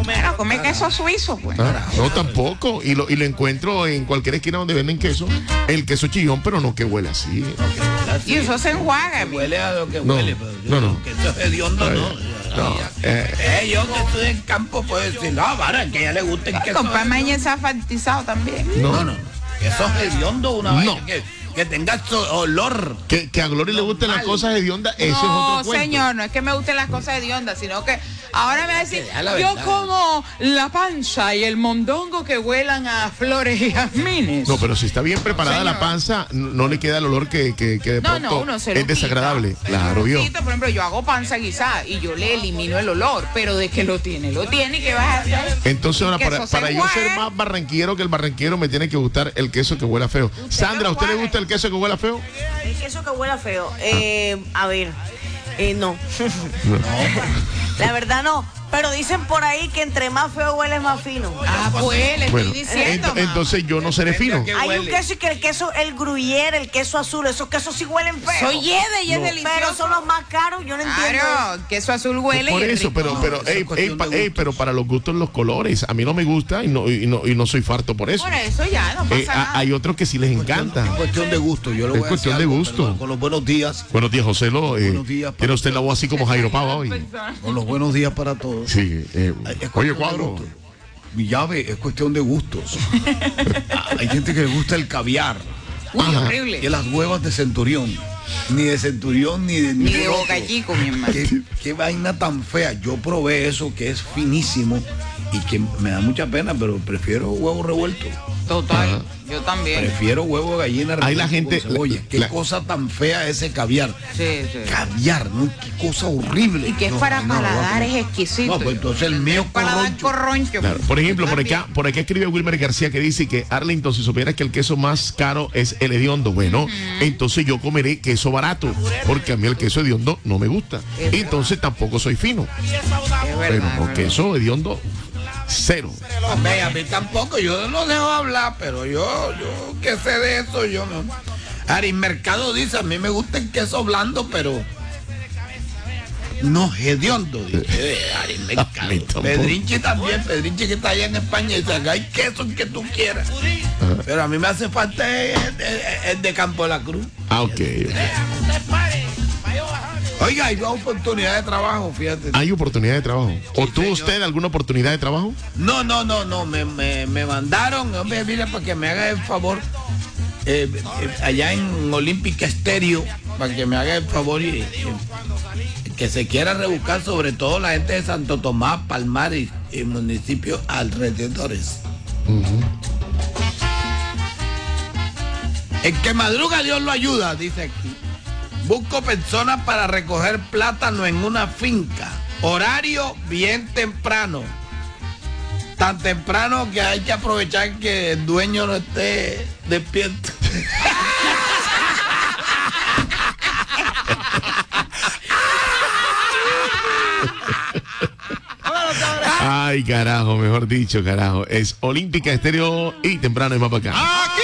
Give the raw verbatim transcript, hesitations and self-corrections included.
Bueno, come queso suizo, pues. Ah, no, tampoco. Y lo, y lo encuentro en cualquier esquina donde venden queso. El queso chillón, pero no que huele así. Y eso se enjuaga. Que huele a lo que No, huele. Pero no, no. Que eso es hediondo, Ay, no. no, eh. Eh, yo que estoy en campo puedo decir, no, para que a ella le guste el queso. Con pan maíz afatizado también. No, No, no, no. Eso es hediondo una vez. No. Que, que tenga so- olor. Que, que a Gloria le gusten las cosas hediondas, eso es No, otro cuento. señor, no es que me gusten las cosas hediondas, sino que ahora me va a decir, Ya la yo verdad. como la panza y el mondongo que huelan a flores y jazmines. No, pero si está bien preparada Señor. la panza, no, no le queda el olor que, que, que de No, pronto no, uno se lo es desagradable. quita. Claro, Se lo vio. quita. Por ejemplo, yo hago panza guisada y yo le elimino el olor, pero de que lo tiene, lo tiene, ¿y qué vas a hacer? Entonces ahora Que para, eso se para yo ser enjuague. más barranquero que el barranquero me tiene que gustar el queso que huela feo. Sandra, ¿a usted le gusta el queso que huela feo? El queso que huela feo. Eh, a ver, eh, no. La verdad no. Pero dicen por ahí que entre más feo huele es más fino. Ah, pues, le Bueno, estoy diciendo. ent- entonces yo no seré fino. ¿Qué Hay un huele? queso y que el queso, el gruyere, el queso azul, esos quesos sí huelen feo. Soy yede y es No. delicioso. Pero son los más caros, yo no entiendo. Claro, queso azul huele Por y es eso, rico. pero, pero, eso es ey, cuestión ey, pa- de ey, pero para los gustos los colores. A mí no me gusta y no, y no, y no soy farto por eso. Por eso ya, no pasa Eh, a- nada. hay otros que sí les encanta. Es cuestión de gusto. Yo lo Es voy a cuestión decir de algo, gusto. perdón, con los buenos días. Buenos días, José. Lo, eh, Buenos días, tiene usted la voz así como Jairo Pava hoy. Con los buenos días para todos. Sí. eh, Es oye, cuestión de cuadro. gustos. Mi llave es cuestión de gustos. Hay gente que le gusta el caviar Uy, Ajá. horrible. y las huevas de centurión. Ni de centurión ni de Ni de otro. boca chico, mi hermano. ¿Qué, qué vaina tan fea. Yo probé eso que es finísimo y que me da mucha pena, pero prefiero huevo revuelto. Total, Ajá. yo también. Prefiero huevo de gallina Ahí la revuelto gente- con cebolla. la- Qué la- cosa tan fea ese caviar. Sí, sí. Caviar, ¿no? Qué cosa horrible. Y que es No, para no, no, paladar no. es exquisito. No, pues entonces el mío Paladar corroncho. corroncho. Claro. Por ejemplo, por También. acá, por acá escribe Wilmer García que dice que Arlington, si supieras que el queso más caro es el hediondo, bueno, entonces yo comeré queso barato, porque a mí el queso hediondo no me gusta. Es Entonces tampoco soy fino. Es Pero verdad, no, es verdad. queso hediondo, cero. Hombre, a mí tampoco, yo no dejo hablar, pero yo, yo que sé de eso, yo no. Ari Mercado dice, a mí me gusta el queso blando, pero no hediondo, dice eh, Ari A mí Mercado. tampoco. Pedrinchi también, Pedrinchi que está allá en España, dice, acá hay queso que tú quieras. Pero a mí me hace falta el, el- el de Campo de la Cruz. Ah, ok. Oiga, hay dos oportunidades de trabajo, fíjate. ¿Hay oportunidad de trabajo? ¿O tuvo señor. usted alguna oportunidad de trabajo? No, no, no, no, me, me, me mandaron, hombre, mira, para que me haga el favor, eh, eh, allá en Olímpica Estéreo, para que me haga el favor y, y que se quiera rebuscar sobre todo la gente de Santo Tomás, Palmar y, y municipios alrededores. El que madruga Dios lo ayuda, dice aquí. Busco personas para recoger plátano en una finca. Horario bien temprano. Tan temprano que hay que aprovechar que el dueño no esté despierto. Ay, carajo, mejor dicho, carajo. Es Olímpica Estéreo y temprano y más para acá. ¡Aquí